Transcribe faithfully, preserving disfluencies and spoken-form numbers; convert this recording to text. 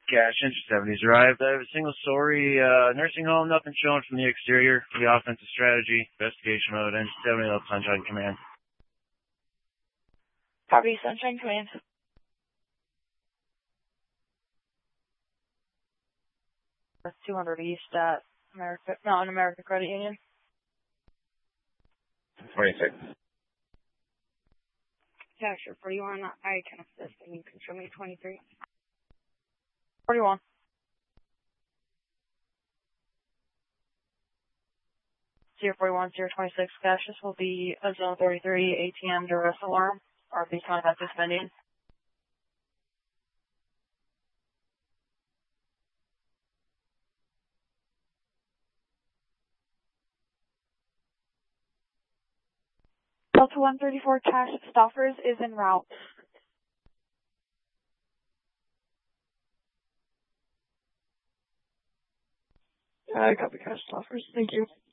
Cash, Inch seventies arrived. I have a single-story uh, nursing home, nothing showing from the exterior. For the offensive strategy, investigation mode, Inch seventy, left Sunshine Command. Copy, Sunshine Command. two hundred East at America, Mountain America Credit Union. twenty-six. Yeah, sure. forty-one, I can assist, and you can show me twenty-three. forty-one. zero forty-one, zero twenty-six, cash. This will be a zone thirty-three A T M duress alarm. R B contact suspending. Delta one thirty-four, cash. Stoffers is en route. I copy cash Stoffers. Thank you.